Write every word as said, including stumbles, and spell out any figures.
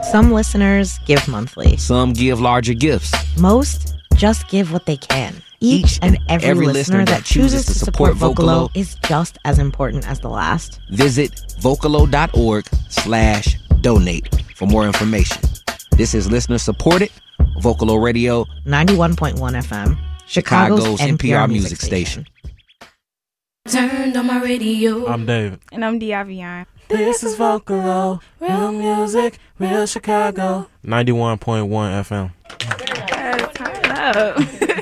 Some listeners give monthly. Some give larger gifts. Most just give what they can. Each, Each and every, every listener, listener that chooses to support Vocalo is just as important as the last. Visit vocalo.org slash donate for more information. This is listener supported Vocalo Radio ninety-one point one F M, Chicago's, Chicago's N P R, N P R music, music station. station. Turned on my radio. I'm David. And I'm Diavion. This is Vocalo, real music, real Chicago. ninety-one point one F M. Yeah, turn up.